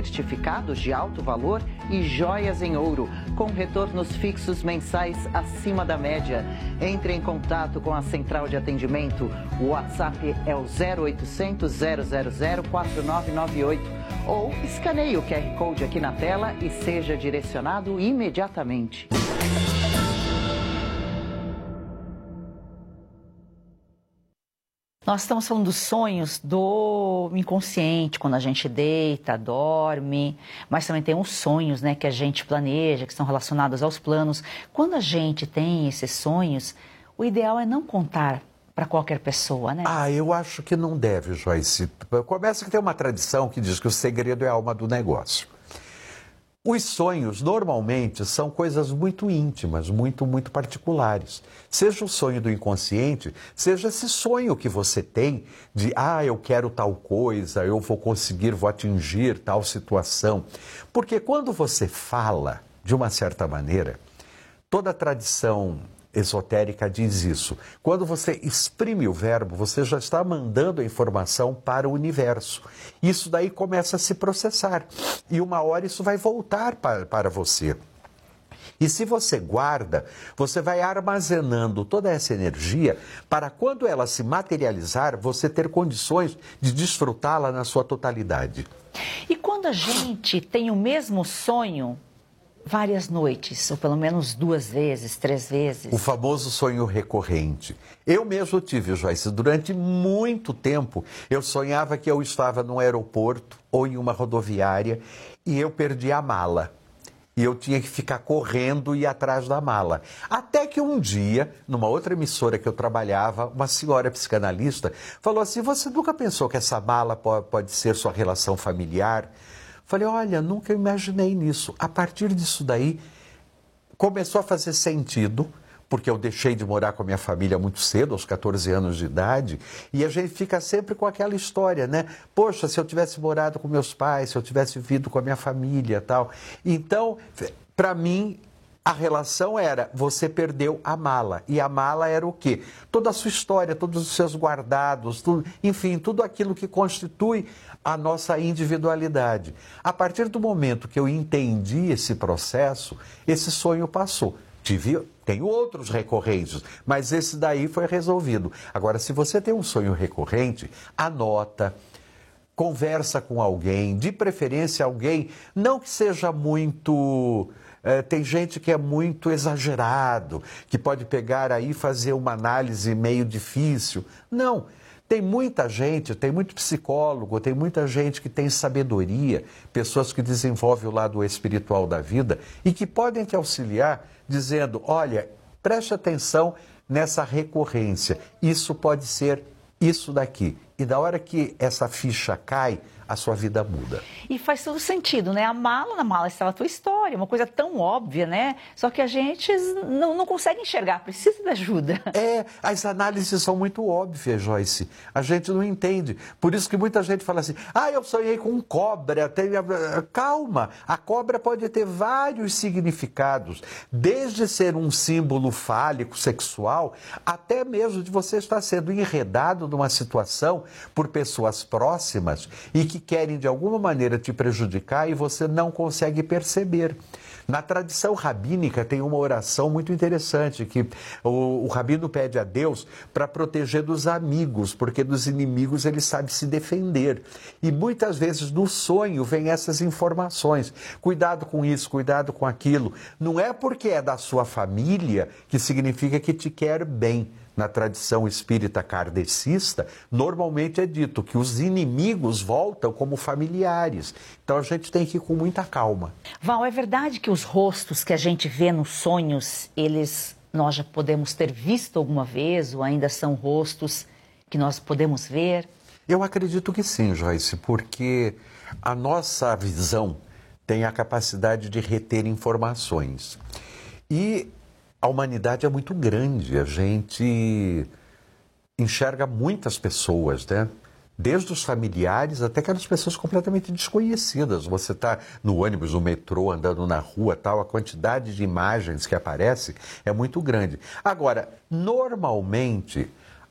certificados de alto valor e joias em ouro, com retornos fixos mensais acima da média. Entre em contato com a central de atendimento. O WhatsApp é o 0800 000 4998 ou escaneie o QR Code aqui na tela e seja direcionado imediatamente. Nós estamos falando dos sonhos do inconsciente, quando a gente deita, dorme, mas também tem os sonhos, né, que a gente planeja, que estão relacionados aos planos. Quando a gente tem esses sonhos, o ideal é não contar para qualquer pessoa, né? Eu acho que não deve, Joyce. Começa que tem uma tradição que diz que o segredo é a alma do negócio. Os sonhos, normalmente, são coisas muito íntimas, muito particulares. Seja o sonho do inconsciente, seja esse sonho que você tem de, eu quero tal coisa, eu vou conseguir, vou atingir tal situação. Porque quando você fala, de uma certa maneira, toda a tradição esotérica diz isso. Quando você exprime o verbo, você já está mandando a informação para o universo. Isso daí começa a se processar. E uma hora isso vai voltar para você. E se você guarda, você vai armazenando toda essa energia para quando ela se materializar, você ter condições de desfrutá-la na sua totalidade. E quando a gente tem o mesmo sonho várias noites, ou pelo menos 2 vezes, 3 vezes. O famoso sonho recorrente. Eu mesmo tive, Joyce, durante muito tempo, eu sonhava que eu estava num aeroporto ou em uma rodoviária e eu perdi a mala. E eu tinha que ficar correndo e ir atrás da mala. Até que um dia, numa outra emissora que eu trabalhava, uma senhora psicanalista falou assim, você nunca pensou que essa mala pode ser sua relação familiar? Falei, olha, nunca imaginei nisso. A partir disso daí, começou a fazer sentido, porque eu deixei de morar com a minha família muito cedo, aos 14 anos de idade, e a gente fica sempre com aquela história, né? Poxa, se eu tivesse morado com meus pais, se eu tivesse vivido com a minha família e tal. Então, para mim, a relação era, você perdeu a mala. E a mala era o quê? Toda a sua história, todos os seus guardados, tudo, enfim, tudo aquilo que constitui a nossa individualidade. A partir do momento que eu entendi esse processo, esse sonho passou. Tenho outros recorrentes, mas esse daí foi resolvido. Agora, se você tem um sonho recorrente, anota, conversa com alguém, de preferência alguém, não que seja muito... tem gente que é muito exagerado, que pode pegar aí e fazer uma análise meio difícil. Não, tem muita gente, tem muito psicólogo, tem muita gente que tem sabedoria, pessoas que desenvolvem o lado espiritual da vida e que podem te auxiliar dizendo, olha, preste atenção nessa recorrência, isso pode ser isso daqui. E da hora que essa ficha cai, a sua vida muda. E faz todo sentido, né? Na mala estava a tua história, uma coisa tão óbvia, né? Só que a gente não consegue enxergar, precisa de ajuda. As análises são muito óbvias, Joyce. A gente não entende. Por isso que muita gente fala assim, eu sonhei com cobra. Calma, a cobra pode ter vários significados, desde ser um símbolo fálico, sexual, até mesmo de você estar sendo enredado numa situação por pessoas próximas e que querem de alguma maneira te prejudicar e você não consegue perceber. Na tradição rabínica tem uma oração muito interessante que o rabino pede a Deus para proteger dos amigos, porque dos inimigos ele sabe se defender. E muitas vezes no sonho vem essas informações. Cuidado com isso, cuidado com aquilo. Não é porque é da sua família que significa que te quer bem. Na tradição espírita kardecista, normalmente é dito que os inimigos voltam como familiares. Então a gente tem que ir com muita calma. Val, é verdade que os rostos que a gente vê nos sonhos, nós já podemos ter visto alguma vez ou ainda são rostos que nós podemos ver? Eu acredito que sim, Joyce, porque a nossa visão tem a capacidade de reter informações. E a humanidade é muito grande, a gente enxerga muitas pessoas, né? Desde os familiares até aquelas pessoas completamente desconhecidas. Você está no ônibus, no metrô, andando na rua, tal, a quantidade de imagens que aparece é muito grande. Agora, normalmente,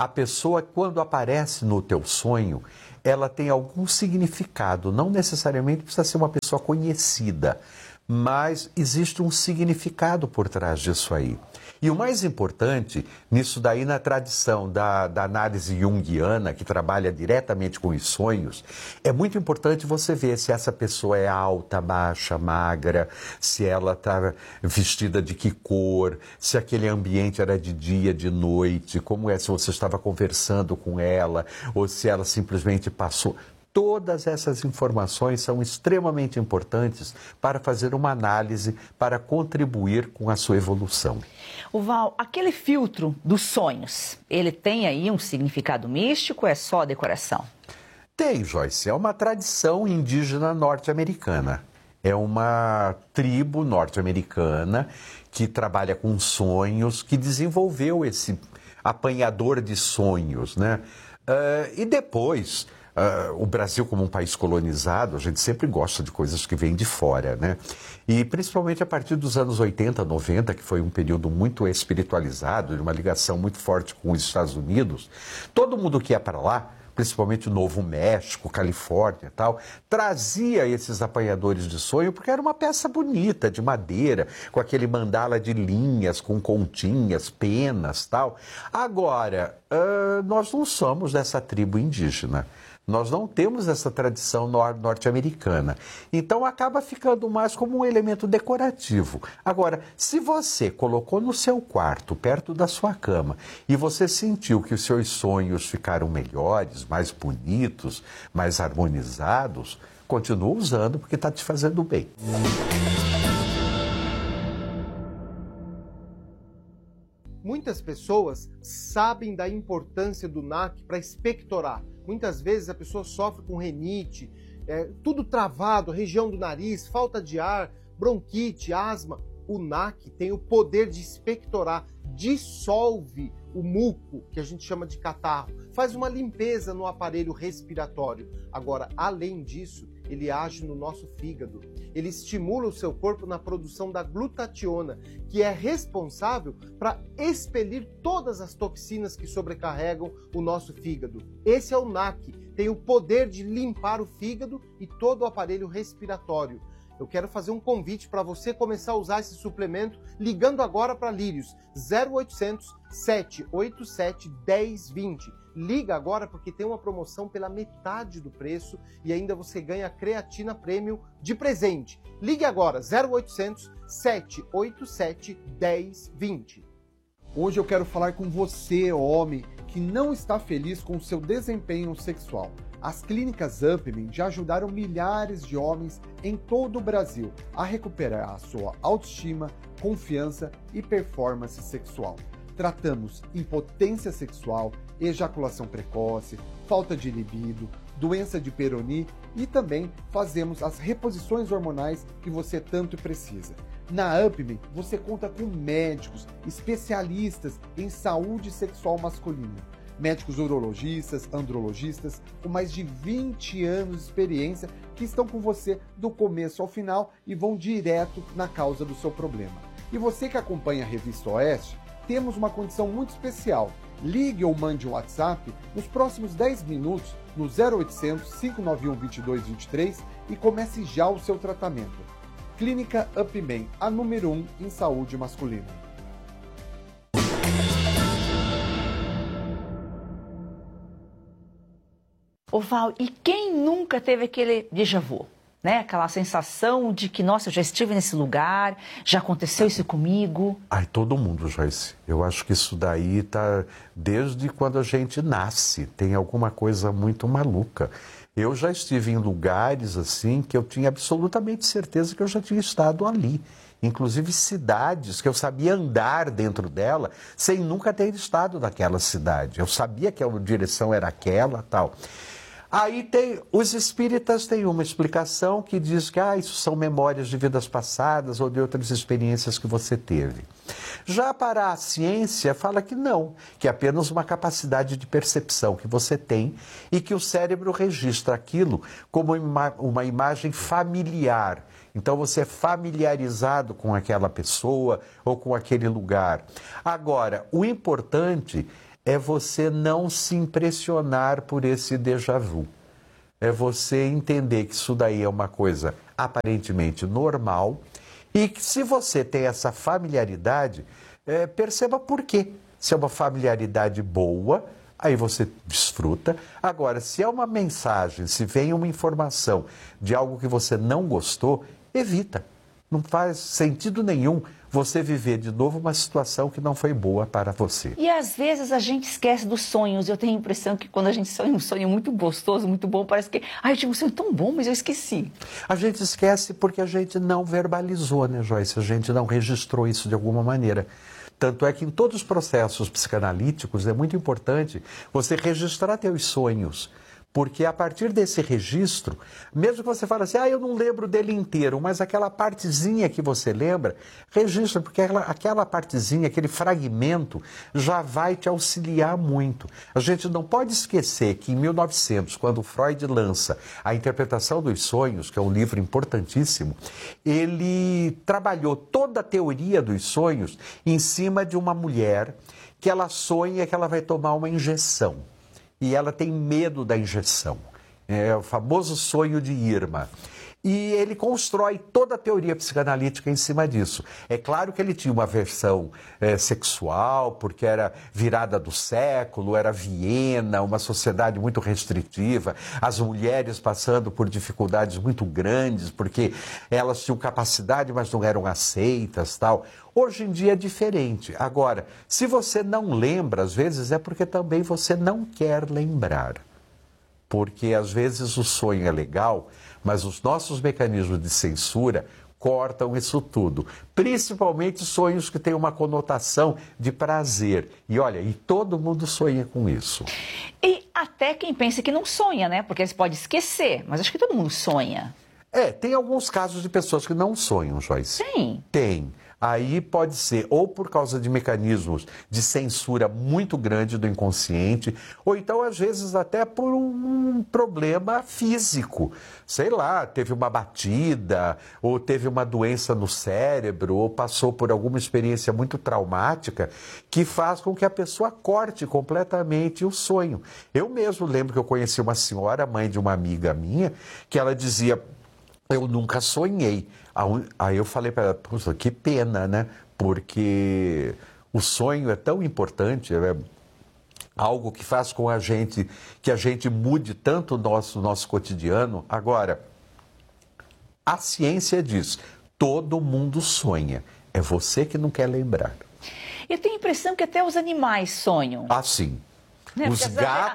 a pessoa, quando aparece no teu sonho, ela tem algum significado. Não necessariamente precisa ser uma pessoa conhecida, mas existe um significado por trás disso aí. E o mais importante, nisso daí na tradição da análise junguiana, que trabalha diretamente com os sonhos, é muito importante você ver se essa pessoa é alta, baixa, magra, se ela está vestida de que cor, se aquele ambiente era de dia, de noite, como é, se você estava conversando com ela, ou se ela simplesmente passou. Todas essas informações são extremamente importantes para fazer uma análise, para contribuir com a sua evolução. O Val, aquele filtro dos sonhos, ele tem aí um significado místico ou é só decoração? Tem, Joyce. É uma tradição indígena norte-americana. É uma tribo norte-americana que trabalha com sonhos, que desenvolveu esse apanhador de sonhos, né? E depois... o Brasil, como um país colonizado, a gente sempre gosta de coisas que vêm de fora, né? E principalmente a partir dos anos 80, 90, que foi um período muito espiritualizado, de uma ligação muito forte com os Estados Unidos, todo mundo que ia para lá, principalmente o Novo México, Califórnia e tal, trazia esses apanhadores de sonho porque era uma peça bonita, de madeira, com aquele mandala de linhas, com continhas, penas tal. Agora, nós não somos dessa tribo indígena. Nós não temos essa tradição norte-americana. Então acaba ficando mais como um elemento decorativo. Agora, se você colocou no seu quarto, perto da sua cama, e você sentiu que os seus sonhos ficaram melhores, mais bonitos, mais harmonizados, continua usando porque está te fazendo bem. Muitas pessoas sabem da importância do NAC para expectorar. Muitas vezes a pessoa sofre com rinite, tudo travado, região do nariz, falta de ar, bronquite, asma. O NAC tem o poder de expectorar, dissolve o muco, que a gente chama de catarro, faz uma limpeza no aparelho respiratório. Agora, além disso, ele age no nosso fígado. Ele estimula o seu corpo na produção da glutationa, que é responsável para expelir todas as toxinas que sobrecarregam o nosso fígado. Esse é o NAC, tem o poder de limpar o fígado e todo o aparelho respiratório. Eu quero fazer um convite para você começar a usar esse suplemento ligando agora para Lírios, 0800 787 1020. Liga agora porque tem uma promoção pela metade do preço e ainda você ganha creatina premium de presente. Ligue agora, 0800 787 1020. Hoje eu quero falar com você, homem, que não está feliz com o seu desempenho sexual. As clínicas Upman já ajudaram milhares de homens em todo o Brasil a recuperar a sua autoestima, confiança e performance sexual. Tratamos impotência sexual, ejaculação precoce, falta de libido, doença de Peyronie e também fazemos as reposições hormonais que você tanto precisa. Na Upman, você conta com médicos, especialistas em saúde sexual masculina, médicos urologistas, andrologistas, com mais de 20 anos de experiência que estão com você do começo ao final e vão direto na causa do seu problema. E você que acompanha a Revista Oeste, temos uma condição muito especial. Ligue ou mande um WhatsApp nos próximos 10 minutos no 0800 591 2223 e comece já o seu tratamento. Clínica Upman, a número 1 em saúde masculina. Ô Val, e quem nunca teve aquele déjà vu? Né? Aquela sensação de que, nossa, eu já estive nesse lugar, já aconteceu isso comigo. Ai, todo mundo, Joyce. Eu acho que isso daí tá desde quando a gente nasce. Tem alguma coisa muito maluca. Eu já estive em lugares assim que eu tinha absolutamente certeza que eu já tinha estado ali. Inclusive cidades que eu sabia andar dentro dela sem nunca ter estado naquela cidade. Eu sabia que a direção era aquela, tal. Aí os espíritas têm uma explicação que diz que isso são memórias de vidas passadas ou de outras experiências que você teve. Já para a ciência fala que não, que é apenas uma capacidade de percepção que você tem e que o cérebro registra aquilo como uma imagem familiar. Então você é familiarizado com aquela pessoa ou com aquele lugar. Agora, o importante é você não se impressionar por esse déjà vu. É você entender que isso daí é uma coisa aparentemente normal e que se você tem essa familiaridade, perceba por quê. Se é uma familiaridade boa, aí você desfruta. Agora, se é uma mensagem, se vem uma informação de algo que você não gostou, evita. Não faz sentido nenhum você viver de novo uma situação que não foi boa para você. E às vezes a gente esquece dos sonhos. Eu tenho a impressão que quando a gente sonha um sonho muito gostoso, muito bom, parece que... eu tive um sonho tão bom, mas eu esqueci. A gente esquece porque a gente não verbalizou, né, Joyce? A gente não registrou isso de alguma maneira. Tanto é que em todos os processos psicanalíticos é muito importante você registrar teus sonhos. Porque a partir desse registro, mesmo que você fale assim, eu não lembro dele inteiro, mas aquela partezinha que você lembra, registra, porque aquela partezinha, aquele fragmento, já vai te auxiliar muito. A gente não pode esquecer que em 1900, quando Freud lança A Interpretação dos Sonhos, que é um livro importantíssimo, ele trabalhou toda a teoria dos sonhos em cima de uma mulher que ela sonha que ela vai tomar uma injeção. E ela tem medo da injeção. É o famoso sonho de Irma. E ele constrói toda a teoria psicanalítica em cima disso. É claro que ele tinha uma versão sexual, porque era virada do século, era Viena, uma sociedade muito restritiva, as mulheres passando por dificuldades muito grandes, porque elas tinham capacidade, mas não eram aceitas, tal. Hoje em dia é diferente. Agora, se você não lembra, às vezes é porque também você não quer lembrar. Porque às vezes o sonho é legal, mas os nossos mecanismos de censura cortam isso tudo. Principalmente sonhos que têm uma conotação de prazer. E olha, e todo mundo sonha com isso. E até quem pensa que não sonha, né? Porque você pode esquecer, mas acho que todo mundo sonha. Tem alguns casos de pessoas que não sonham, Joyce. Tem. Tem. Aí pode ser ou por causa de mecanismos de censura muito grande do inconsciente, ou então às vezes até por um problema físico. Sei lá, teve uma batida, ou teve uma doença no cérebro, ou passou por alguma experiência muito traumática que faz com que a pessoa corte completamente o sonho. Eu mesmo lembro que eu conheci uma senhora, mãe de uma amiga minha, que ela dizia... Eu nunca sonhei. Aí eu falei para ela, poxa, que pena, né? Porque o sonho é tão importante, é algo que faz com que a gente mude tanto o nosso cotidiano. Agora, a ciência diz, todo mundo sonha. É você que não quer lembrar. Eu tenho a impressão que até os animais sonham. Ah, sim. Né? Os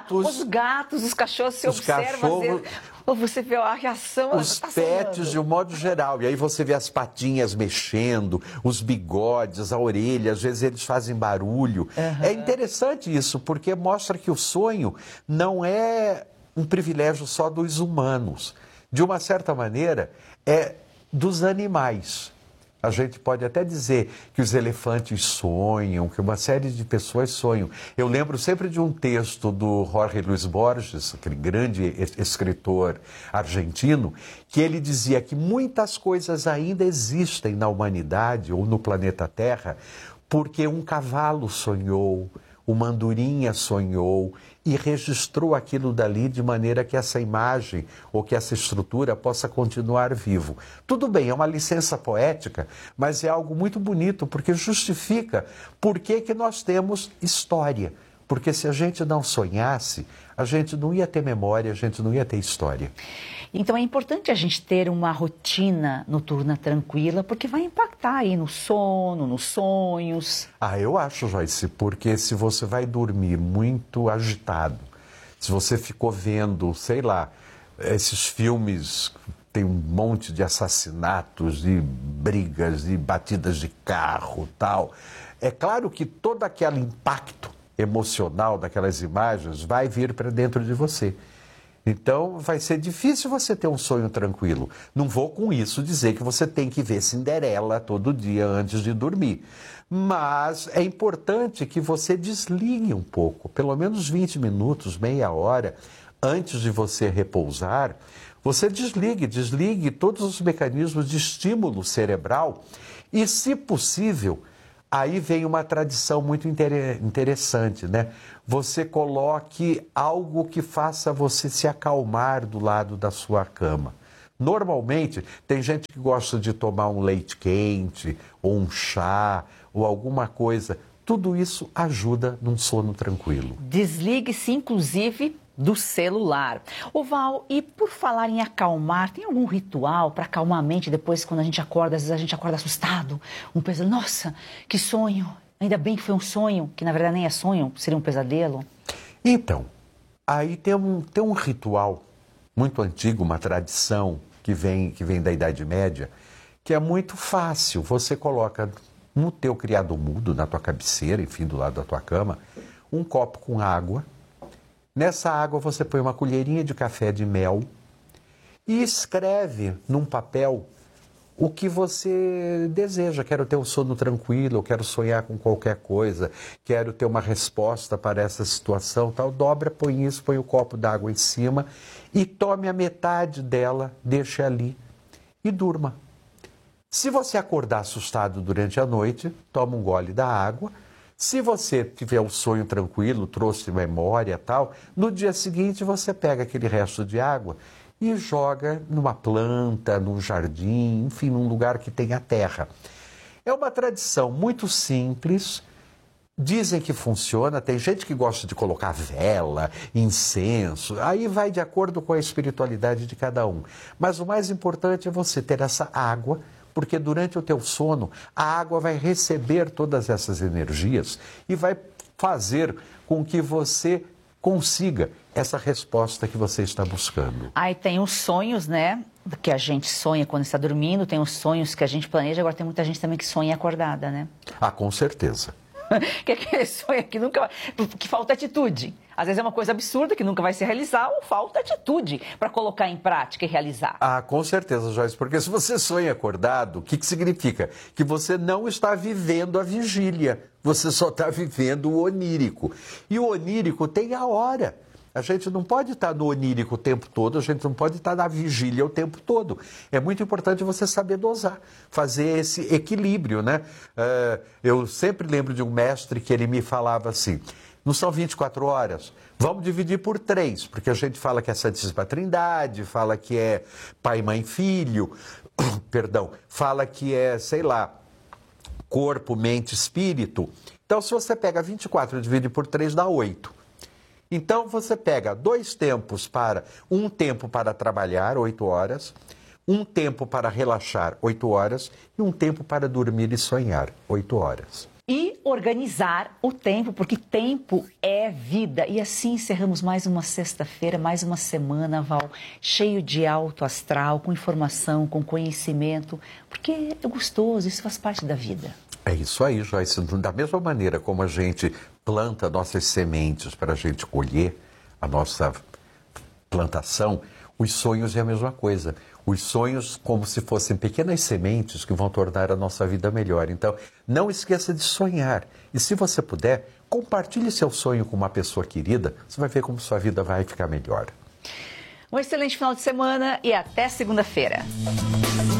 gatos, os cachorros, você observa, você vê a reação. Os pets de um modo geral. E aí você vê as patinhas mexendo, os bigodes, a orelha, às vezes eles fazem barulho. Uhum. É interessante isso, porque mostra que o sonho não é um privilégio só dos humanos. De uma certa maneira, é dos animais. A gente pode até dizer que os elefantes sonham, que uma série de pessoas sonham. Eu lembro sempre de um texto do Jorge Luis Borges, aquele grande escritor argentino, que ele dizia que muitas coisas ainda existem na humanidade ou no planeta Terra porque um cavalo sonhou, uma andorinha sonhou e registrou aquilo dali de maneira que essa imagem ou que essa estrutura possa continuar vivo. Tudo bem, é uma licença poética, mas é algo muito bonito porque justifica por que nós temos história. Porque se a gente não sonhasse, a gente não ia ter memória, a gente não ia ter história. Então é importante a gente ter uma rotina noturna tranquila, porque vai impactar aí no sono, nos sonhos. Eu acho, Joyce, porque se você vai dormir muito agitado, se você ficou vendo, sei lá, esses filmes, tem um monte de assassinatos, de brigas, de batidas de carro, tal, é claro que todo aquele impacto emocional daquelas imagens vai vir para dentro de você. Então, vai ser difícil você ter um sonho tranquilo. Não vou com isso dizer que você tem que ver Cinderela todo dia antes de dormir. Mas é importante que você desligue um pouco, pelo menos 20 minutos, meia hora, antes de você repousar. Você desligue todos os mecanismos de estímulo cerebral e, se possível, Aí vem uma tradição muito interessante, né? Você coloque algo que faça você se acalmar do lado da sua cama. Normalmente, tem gente que gosta de tomar um leite quente, ou um chá, ou alguma coisa. Tudo isso ajuda num sono tranquilo. Desligue-se, inclusive, do celular. Ô Val, e por falar em acalmar, tem algum ritual para acalmar a mente depois quando a gente acorda? Às vezes a gente acorda assustado, um pesadelo. Nossa, que sonho! Ainda bem que foi um sonho, que na verdade nem é sonho, seria um pesadelo. Então, aí tem um ritual muito antigo, uma tradição que vem da Idade Média, que é muito fácil. Você coloca no teu criado mudo, na tua cabeceira, enfim, do lado da tua cama, um copo com água. Nessa água você põe uma colherinha de café de mel e escreve num papel o que você deseja. Quero ter um sono tranquilo, eu quero sonhar com qualquer coisa, quero ter uma resposta para essa situação, tal. Dobra, põe isso, põe o copo d'água em cima e tome a metade dela, deixe ali e durma. Se você acordar assustado durante a noite, toma um gole da água. Se você tiver um sonho tranquilo, trouxe memória tal, no dia seguinte você pega aquele resto de água e joga numa planta, num jardim, enfim, num lugar que tenha terra. É uma tradição muito simples, dizem que funciona, tem gente que gosta de colocar vela, incenso, aí vai de acordo com a espiritualidade de cada um. Mas o mais importante é você ter essa água, porque durante o teu sono, a água vai receber todas essas energias e vai fazer com que você consiga essa resposta que você está buscando. Aí tem os sonhos, né, que a gente sonha quando está dormindo, tem os sonhos que a gente planeja, agora tem muita gente também que sonha acordada, né? Ah, com certeza. Que é aquele sonho que nunca vai... que falta atitude. Às vezes é uma coisa absurda que nunca vai se realizar ou falta atitude para colocar em prática e realizar. Ah, com certeza, Joyce, porque se você sonha acordado, o que significa? Que você não está vivendo a vigília, você só está vivendo o onírico. E o onírico tem a hora. A gente não pode estar no onírico o tempo todo, a gente não pode estar na vigília o tempo todo. É muito importante você saber dosar, fazer esse equilíbrio, né? Eu sempre lembro de um mestre que ele me falava assim, não são 24 horas, vamos dividir por 3, porque a gente fala que é Santíssima Trindade, fala que é Pai, Mãe, Filho, perdão, fala que é, sei lá, corpo, mente, espírito. Então, se você pega 24 e divide por 3, dá 8. Então, você pega 2 tempos um tempo para trabalhar, 8 horas, um tempo para relaxar, 8 horas, e um tempo para dormir e sonhar, 8 horas. E organizar o tempo, porque tempo é vida. E assim encerramos mais uma sexta-feira, mais uma semana, Val, cheio de alto astral, com informação, com conhecimento, porque é gostoso, isso faz parte da vida. É isso aí, Joyce. Da mesma maneira como a gente planta nossas sementes para a gente colher a nossa plantação, os sonhos é a mesma coisa. Os sonhos como se fossem pequenas sementes que vão tornar a nossa vida melhor. Então, não esqueça de sonhar. E se você puder, compartilhe seu sonho com uma pessoa querida. Você vai ver como sua vida vai ficar melhor. Um excelente final de semana e até segunda-feira.